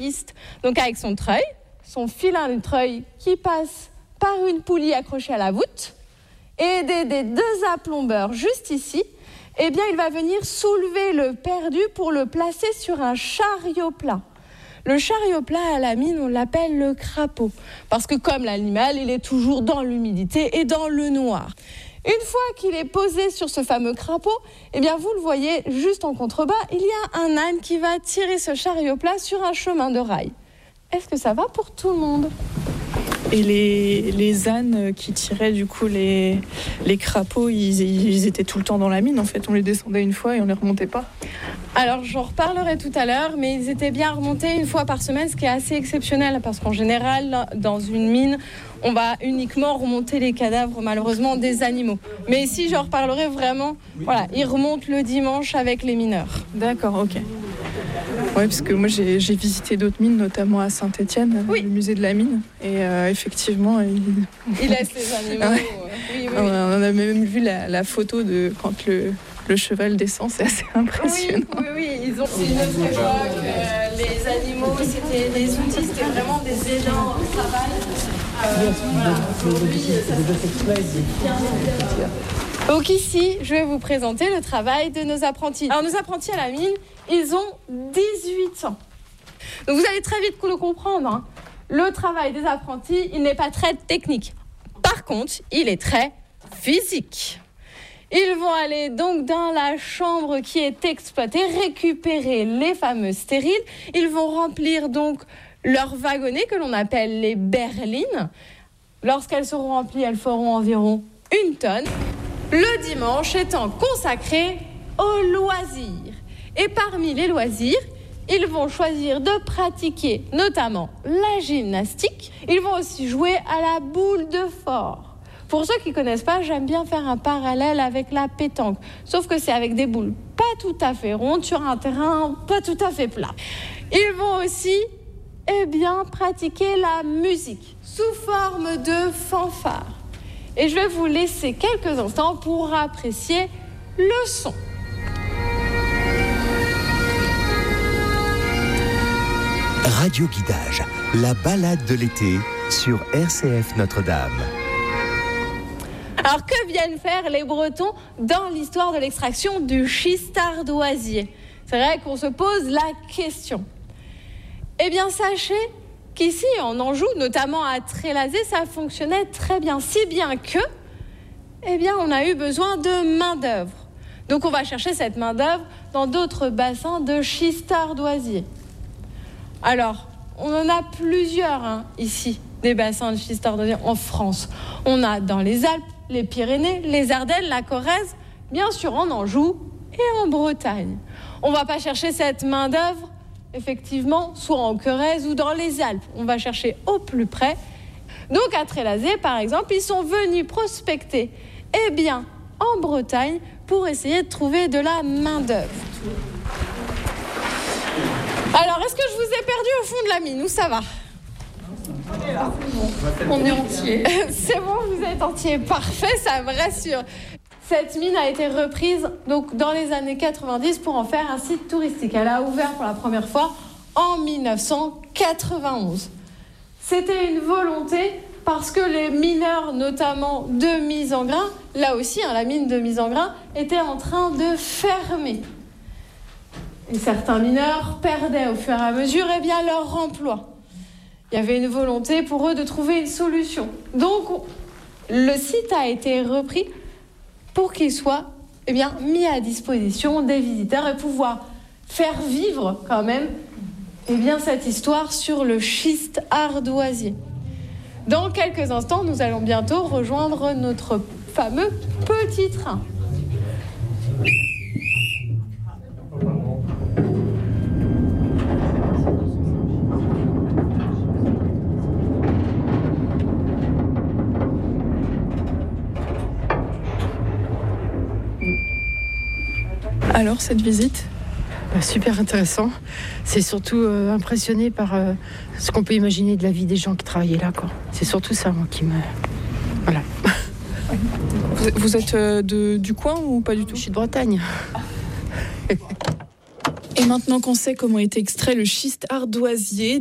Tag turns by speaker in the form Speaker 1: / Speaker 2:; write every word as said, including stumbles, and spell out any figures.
Speaker 1: Donc avec son treuil, son filin de treuil qui passe par une poulie accrochée à la voûte, et aidé des deux aplombeurs juste ici, eh bien il va venir soulever le perdu pour le placer sur un chariot plat. Le chariot plat à la mine, on l'appelle le crapaud, parce que comme l'animal, il est toujours dans l'humidité et dans le noir. Une fois qu'il est posé sur ce fameux crapaud, eh bien vous le voyez juste en contrebas, il y a un âne qui va tirer ce chariot plat sur un chemin de rail. Est-ce que ça va pour tout le monde ?
Speaker 2: Et les, les ânes qui tiraient du coup les, les crapauds, ils, ils étaient tout le temps dans la mine en fait, on les descendait une fois et on les remontait pas.
Speaker 1: Alors j'en reparlerai tout à l'heure, mais ils étaient bien remontés une fois par semaine, ce qui est assez exceptionnel parce qu'en général, dans une mine, on va uniquement remonter les cadavres malheureusement des animaux. Mais ici, j'en reparlerai vraiment, voilà, ils remontent le dimanche avec les mineurs.
Speaker 2: D'accord, ok. Oui, parce que moi j'ai, j'ai visité d'autres mines, notamment à Saint-Étienne, oui. Le musée de la mine. Et euh, effectivement, il...
Speaker 1: il laisse les animaux.
Speaker 2: Ouais. Oui, oui, oui. On a même vu la, la photo de quand le, le cheval descend, c'est assez impressionnant.
Speaker 1: Oui, oui, oui. Ils ont une autre époque. Euh, les animaux, c'était des outils, c'était vraiment des aidants au travail. Euh, voilà. Aujourd'hui, ça Donc ici, je vais vous présenter le travail de nos apprentis. Alors nos apprentis à la mine, ils ont dix-huit ans. Donc vous allez très vite le comprendre, hein. Le travail des apprentis, il n'est pas très technique. Par contre, il est très physique. Ils vont aller donc dans la chambre qui est exploitée, récupérer les fameux stériles. Ils vont remplir donc leurs wagonnets que l'on appelle les berlines. Lorsqu'elles seront remplies, elles feront environ une tonne. Le dimanche étant consacré aux loisirs. Et parmi les loisirs, ils vont choisir de pratiquer notamment la gymnastique. Ils vont aussi jouer à la boule de phare. Pour ceux qui ne connaissent pas, j'aime bien faire un parallèle avec la pétanque. Sauf que c'est avec des boules pas tout à fait rondes sur un terrain pas tout à fait plat. Ils vont aussi eh bien, pratiquer la musique sous forme de fanfare. Et je vais vous laisser quelques instants pour apprécier le son.
Speaker 3: Radio Guidage, la balade de l'été sur R C F Notre-Dame.
Speaker 1: Alors que viennent faire les Bretons dans l'histoire de l'extraction du schiste ardoisier ? C'est vrai qu'on se pose la question. Eh bien, sachez qu'ici, en Anjou, notamment à Trélazé, ça fonctionnait très bien. Si bien que, eh bien, on a eu besoin de main-d'œuvre. Donc, on va chercher cette main-d'œuvre dans d'autres bassins de schiste ardoisier. Alors, on en a plusieurs hein, ici, des bassins de schiste ardoisier en France. On a dans les Alpes, les Pyrénées, les Ardennes, la Corrèze, bien sûr en Anjou et en Bretagne. On ne va pas chercher cette main-d'œuvre effectivement, soit en Corrèze ou dans les Alpes. On va chercher au plus près. Donc à Trélazé, par exemple, ils sont venus prospecter, eh bien, en Bretagne, pour essayer de trouver de la main-d'œuvre. Alors, est-ce que je vous ai perdu au fond de la mine ou ça va ? On est là. On est entier. C'est bon, vous êtes entier. Parfait, ça me rassure. Cette mine a été reprise donc, dans les années quatre-vingt-dix pour en faire un site touristique. Elle a ouvert pour la première fois en dix-neuf cent quatre-vingt-onze. C'était une volonté parce que les mineurs, notamment de mise en grain, là aussi, hein, la mine de mise en grain, était en train de fermer. Et certains mineurs perdaient au fur et à mesure eh bien, leur emploi. Il y avait une volonté pour eux de trouver une solution. Donc, le site a été repris pour qu'il soit eh bien, mis à disposition des visiteurs et pouvoir faire vivre quand même eh bien, cette histoire sur le schiste ardoisier. Dans quelques instants, nous allons bientôt rejoindre notre fameux petit train.
Speaker 2: Alors, cette visite ?
Speaker 4: Bah, super intéressant. C'est surtout euh, impressionné par euh, ce qu'on peut imaginer de la vie des gens qui travaillaient là, quoi. C'est surtout ça, moi, qui me... Voilà.
Speaker 2: Vous, vous êtes euh, de, du coin ou pas du tout ?
Speaker 4: Je suis de Bretagne.
Speaker 2: Et maintenant qu'on sait comment est extrait le schiste ardoisier,